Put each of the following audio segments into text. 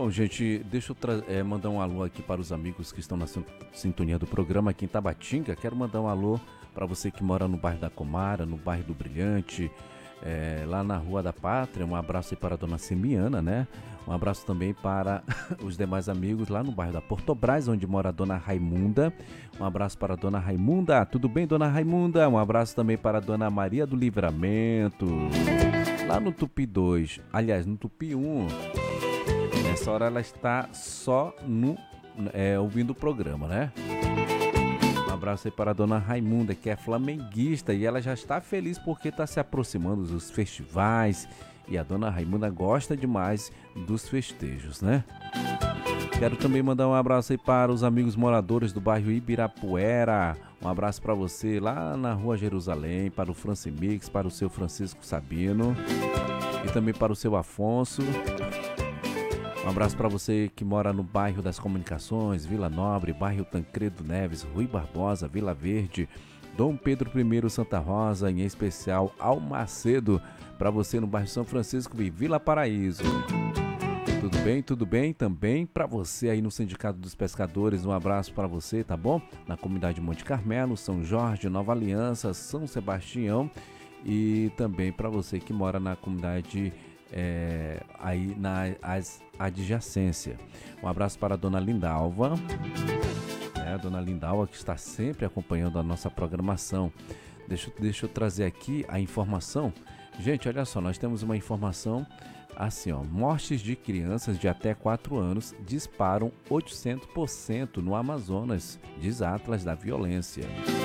Bom, gente, deixa eu mandar um alô aqui para os amigos que estão na sintonia do programa aqui em Tabatinga. Quero mandar um alô para você que mora no bairro da Comara, no bairro do Brilhante, lá na Rua da Pátria. Um abraço aí para a dona Semiana, né? Um abraço também para os demais amigos lá no bairro da Portobras, onde mora a dona Raimunda. Um abraço para a dona Raimunda. Tudo bem, dona Raimunda? Um abraço também para a dona Maria do Livramento, lá no Tupi 2, aliás, no Tupi 1. Nessa hora ela está só ouvindo o programa, né? Um abraço aí para a dona Raimunda, que é flamenguista, e ela já está feliz porque está se aproximando dos festivais, e a dona Raimunda gosta demais dos festejos, né? Quero também mandar um abraço aí para os amigos moradores do bairro Ibirapuera. Um abraço para você lá na Rua Jerusalém, para o Francimix, para o seu Francisco Sabino e também para o seu Afonso. Um abraço para você que mora no bairro das Comunicações, Vila Nobre, bairro Tancredo Neves, Rui Barbosa, Vila Verde, Dom Pedro I, Santa Rosa, em especial Almacedo, para você no bairro São Francisco e Vila Paraíso. Tudo bem? Tudo bem? Também para você aí no Sindicato dos Pescadores, um abraço para você, tá bom? Na comunidade Monte Carmelo, São Jorge, Nova Aliança, São Sebastião, e também para você que mora na comunidade aí na adjacência. Um abraço para a dona Lindalva, a dona Lindalva que está sempre acompanhando a nossa programação. Deixa eu trazer aqui a informação. Gente, olha só, nós temos uma informação assim, ó: mortes de crianças de até 4 anos disparam 800% no Amazonas, diz Atlas da Violência.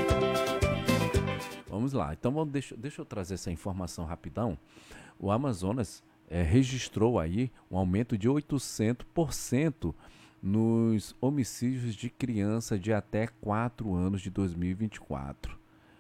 Vamos lá, então deixa eu trazer essa informação rapidão. O Amazonas registrou aí um aumento de 800% nos homicídios de criança de até 4 anos de 2024.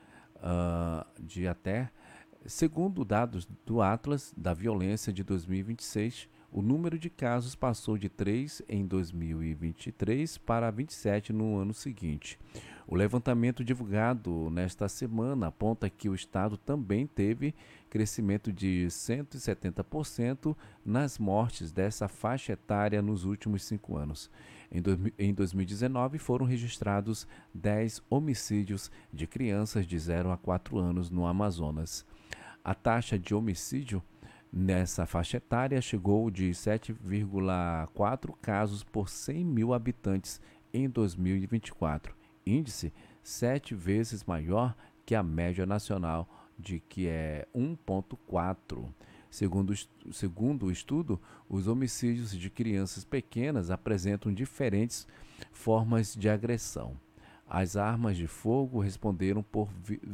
Segundo dados do Atlas da Violência de 2026, o número de casos passou de 3 em 2023 para 27 no ano seguinte. O levantamento divulgado nesta semana aponta que o estado também teve crescimento de 170% nas mortes dessa faixa etária nos últimos 5 anos. Em 2019, foram registrados 10 homicídios de crianças de 0 a 4 anos no Amazonas. A taxa de homicídio nessa faixa etária chegou de 7,4 casos por 100 mil habitantes em 2024, índice 7 vezes maior que a média nacional, de que é 1,4. Segundo o estudo, os homicídios de crianças pequenas apresentam diferentes formas de agressão. As armas de fogo responderam por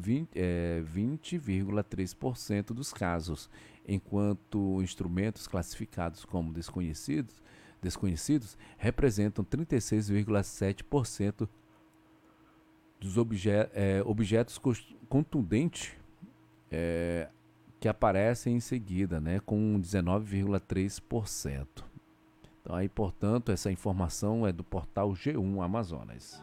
20,3% dos casos, enquanto instrumentos classificados como desconhecidos representam 36,7% dos objetos contundentes que aparecem em seguida, né, com 19,3%. Então, aí, portanto, essa informação é do portal G1 Amazonas.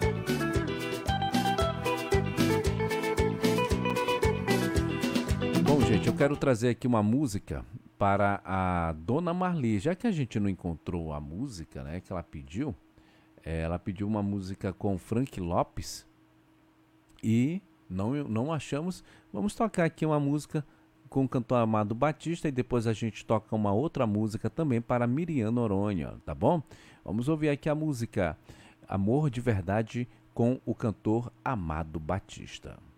Bom, gente, eu quero trazer aqui uma música para a dona Marli. Já que a gente não encontrou a música, né, que ela pediu uma música com Frank Lopes e não achamos. Vamos tocar aqui uma música com o cantor Amado Batista e depois a gente toca uma outra música também para Miriam Noronha, tá bom? Vamos ouvir aqui a música Amor de Verdade com o cantor Amado Batista.